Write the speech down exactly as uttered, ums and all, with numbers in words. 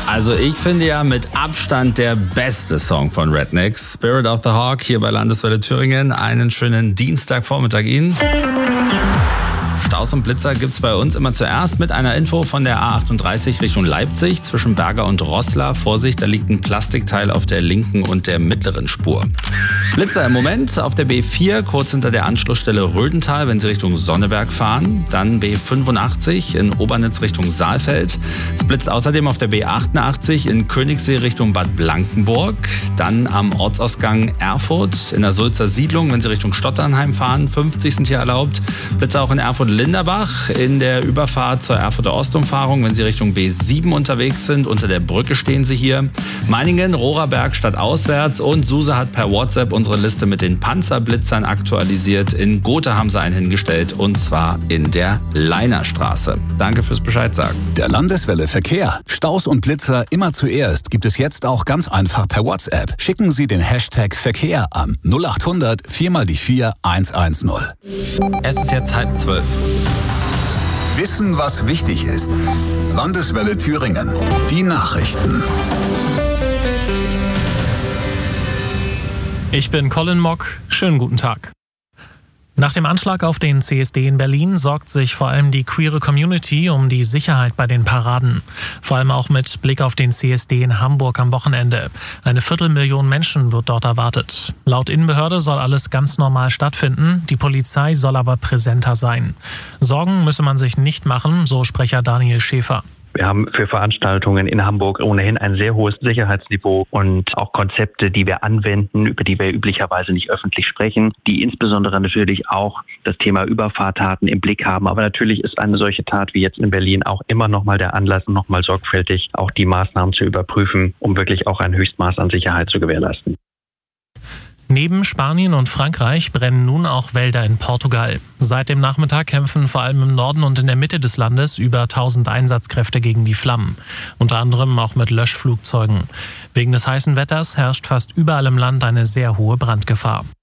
Also ich finde ja mit Abstand der beste Song von Rednex, Spirit of the Hawk, hier bei Landeswelle Thüringen. Einen schönen Dienstagvormittag Ihnen. Staus und Blitzer gibt's bei uns immer zuerst mit einer Info von der A achtunddreißig Richtung Leipzig zwischen Berger und Roßla. Vorsicht, da liegt ein Plastikteil auf der linken und der mittleren Spur. Blitzer im Moment auf der B vier, kurz hinter der Anschlussstelle Rödental, wenn Sie Richtung Sonneberg fahren. Dann B fünfundachtzig in Obernitz Richtung Saalfeld. Es blitzt außerdem auf der B achtundachtzig in Königssee Richtung Bad Blankenburg. Dann am Ortsausgang Erfurt in der Sulzer Siedlung, wenn Sie Richtung Stotternheim fahren. fünfzig sind hier erlaubt. Blitzer auch in Erfurt-Linderbach in der Überfahrt zur Erfurter Ostumfahrung, wenn Sie Richtung B sieben unterwegs sind. Unter der Brücke stehen Sie hier. Meiningen, Rohraberg stadtauswärts und Suse hat per WhatsApp unsere Liste mit den Panzerblitzern aktualisiert. In Gotha haben sie einen hingestellt und zwar in der Leinerstraße. Danke fürs Bescheid sagen. Der Landeswelle Verkehr. Staus und Blitzer immer zuerst gibt es jetzt auch ganz einfach per WhatsApp. Schicken Sie den Hashtag Verkehr an null acht hundert vier mal die vier eins eins null. Es ist jetzt halb zwölf. Wissen, was wichtig ist. Landeswelle Thüringen. Die Nachrichten. Ich bin Colin Mock. Schönen guten Tag. Nach dem Anschlag auf den C S D in Berlin sorgt sich vor allem die queere Community um die Sicherheit bei den Paraden. Vor allem auch mit Blick auf den C S D in Hamburg am Wochenende. Eine Viertelmillion Menschen wird dort erwartet. Laut Innenbehörde soll alles ganz normal stattfinden. Die Polizei soll aber präsenter sein. Sorgen müsse man sich nicht machen, so Sprecher Daniel Schäfer. Wir haben für Veranstaltungen in Hamburg ohnehin ein sehr hohes Sicherheitsniveau und auch Konzepte, die wir anwenden, über die wir üblicherweise nicht öffentlich sprechen, die insbesondere natürlich auch das Thema Überfahrttaten im Blick haben. Aber natürlich ist eine solche Tat wie jetzt in Berlin auch immer nochmal der Anlass, nochmal sorgfältig auch die Maßnahmen zu überprüfen, um wirklich auch ein Höchstmaß an Sicherheit zu gewährleisten. Neben Spanien und Frankreich brennen nun auch Wälder in Portugal. Seit dem Nachmittag kämpfen vor allem im Norden und in der Mitte des Landes über tausend Einsatzkräfte gegen die Flammen. Unter anderem auch mit Löschflugzeugen. Wegen des heißen Wetters herrscht fast überall im Land eine sehr hohe Brandgefahr.